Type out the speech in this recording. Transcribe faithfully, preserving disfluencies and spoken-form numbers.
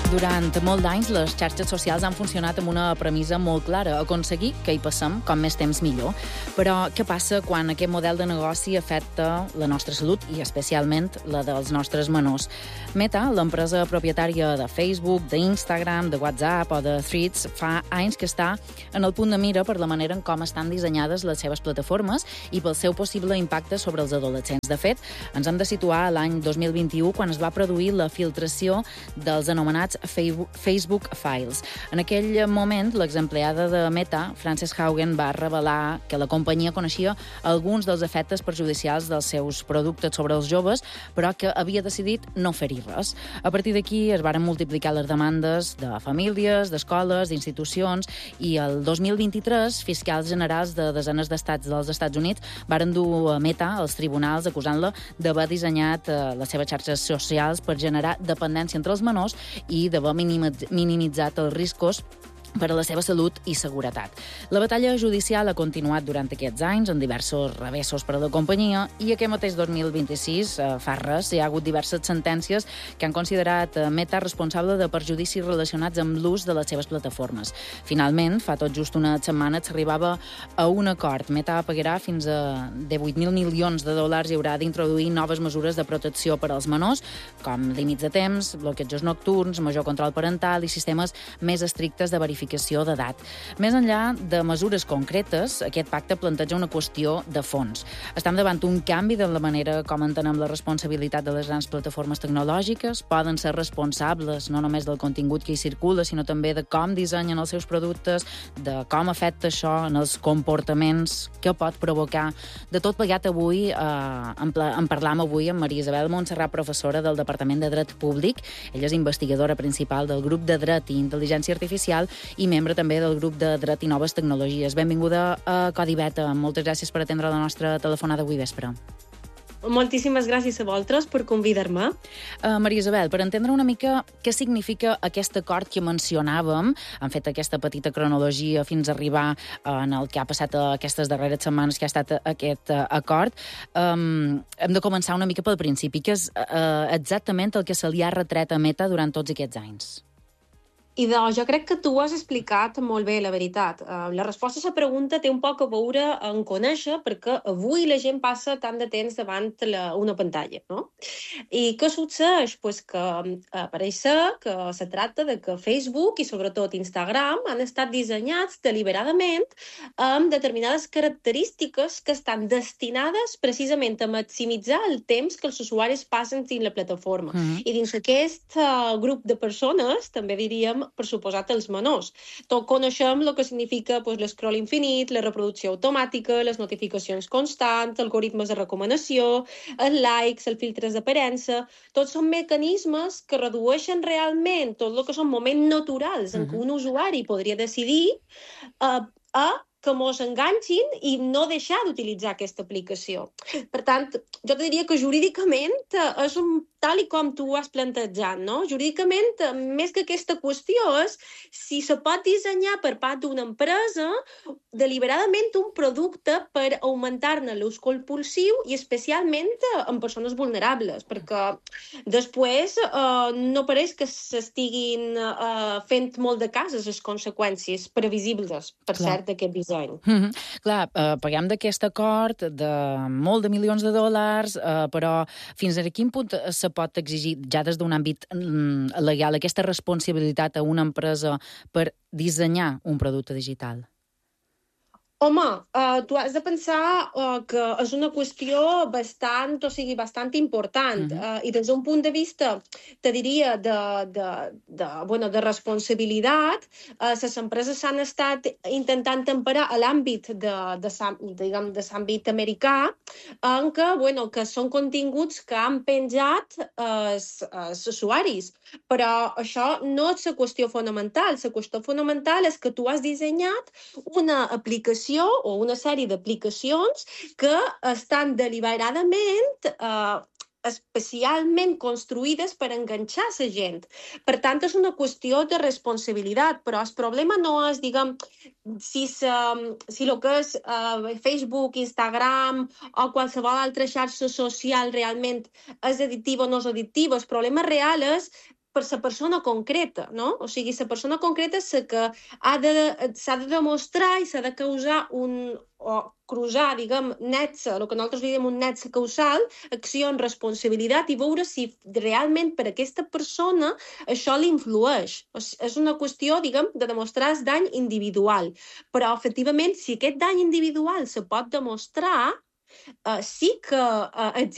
Durant molts d'anys, les xarxes socials han funcionat amb una premissa molt clara, aconseguir que hi passem com més temps millor. Però què passa quan aquest model de negoci afecta la nostra salut i especialment la dels nostres menors? Meta, l'empresa propietària de Facebook, d'Instagram, de WhatsApp o de Threads, fa anys que està en el punt de mira per la manera en com estan dissenyades les seves plataformes i pel seu possible impacte sobre els adolescents. De fet, ens hem de situar a l'any dos mil vint-i-u, quan es va produir la filtració dels anomenats Facebook Files. En aquell moment, l'exempleada de Meta, Frances Haugen, va revelar que la companyia coneixia alguns dels efectes perjudicials dels seus productes sobre els joves, però que havia decidit no fer-hi res. A partir d'aquí es varen multiplicar les demandes de famílies, d'escoles, d'institucions, i el dos mil vint-i-tres, fiscals generals de desenes d'estats dels Estats Units varen dur a Meta als tribunals acusant-la d'haver dissenyat eh, les seves xarxes socials per generar dependència entre els menors i d'haver minimitzat els riscos per a la seva salut i seguretat. La batalla judicial ha continuat durant aquests anys amb diversos revessos per a la companyia i aquest mateix dos mil vint-i-sis, eh, fa res, hi ha hagut diverses sentències que han considerat eh, Meta responsable de perjudicis relacionats amb l'ús de les seves plataformes. Finalment, fa tot just una setmana s'arribava a un acord. Meta pagarà fins a divuit mil milions de dòlars i haurà d'introduir noves mesures de protecció per als menors, com límits de temps, bloquejos nocturns, major control parental i sistemes més estrictes de verificació d'edat. Més enllà de mesures concretes, aquest pacte planteja una qüestió de fons. Estem davant un canvi de la manera com entenem la responsabilitat de les grans plataformes tecnològiques. Poden ser responsables no només del contingut que hi circula, sinó també de com dissenyen els seus productes, de com afecta això en els comportaments, què pot provocar. De tot plegat avui, eh, en, en parlam avui amb Maria Isabel Montserrat, professora del Departament de Dret Públic. Ella és investigadora principal del grup de Dret i Intel·ligència Artificial i membre també del grup de Dret i Noves Tecnologies. Benvinguda a Codi Beta. Moltes gràcies per atendre la nostra telefonada avui vespre. Moltíssimes gràcies a vosaltres per convidar-me. Uh, Maria Isabel, per entendre una mica què significa aquest acord que mencionàvem, han fet aquesta petita cronologia fins a arribar uh, en el que ha passat aquestes darreres setmanes, que ha estat aquest uh, acord. Um, hem de començar una mica pel principi. Què és uh, exactament el que se li ha retret a Meta durant tots aquests anys? I doncs, jo crec que tu ho has explicat molt bé, la veritat. Uh, la resposta a la pregunta té un poc a veure en conèixer perquè avui la gent passa tant de temps davant la, una pantalla, no? I què succeeix? Pues que uh, pareix ser que se tracta de que Facebook i sobretot Instagram han estat dissenyats deliberadament amb determinades característiques que estan destinades precisament a maximitzar el temps que els usuaris passen dins la plataforma. Mm-hmm. I dins aquest uh, grup de persones, també diríem, per suposat, els menors. Tot coneixem el que significa pues, l'escroll infinit, la reproducció automàtica, les notificacions constants, algoritmes de recomanació, els likes, els filtres d'aparença. Tots són mecanismes que redueixen realment tot el que són moments naturals en què un usuari podria decidir uh, a que mos enganxin i no deixar d'utilitzar aquesta aplicació. Per tant, jo diria que jurídicament és un tal i com tu ho has plantejat, no? Jurídicament, més que aquesta qüestió és si se pot dissenyar per part d'una empresa deliberadament un producte per augmentar-ne l'ús compulsiu i especialment en persones vulnerables, perquè després eh, no pareix que s'estiguin eh, fent molt de cas a les conseqüències previsibles, per Clar. Cert, d'aquest disseny. Mm-hmm. Clar, eh, paguem d'aquest acord de molt de milions de dòlars, eh, però fins a quin punt se pot exigir, ja des d'un àmbit mm, legal, aquesta responsabilitat a una empresa per dissenyar un producte digital? Home, uh, tu has de pensar uh, que és una qüestió bastant, o sigui, bastant important. Uh-huh. Uh, I des d'un punt de vista, te diria, de, de, de, bueno, de responsabilitat, uh, les empreses s'han estat intentant temperar a l'àmbit de, de, diguem, de l'àmbit americà, en què, bueno, que són continguts que han penjat uh, els usuaris. Però això no és la qüestió fonamental. La qüestió fonamental és que tu has dissenyat una aplicació o una sèrie d'aplicacions que estan deliberadament eh, especialment construïdes per enganxar la gent. Per tant, és una qüestió de responsabilitat, però el problema no és, diguem, si, se, si el que és uh, Facebook, Instagram o qualsevol altra xarxa social realment és addictiva o no és addictiva. El problema real és per la persona concreta, no? O sigui, la persona concreta és la que ha de, s'ha de demostrar i s'ha de causar un, o cruzar, diguem, netza, el que nosaltres diem un netza causal, acció en responsabilitat i veure si realment per aquesta persona això l'influeix. És una qüestió, diguem, de demostrar el dany individual. Però, efectivament, si aquest dany individual se pot demostrar, Uh, sí que uh,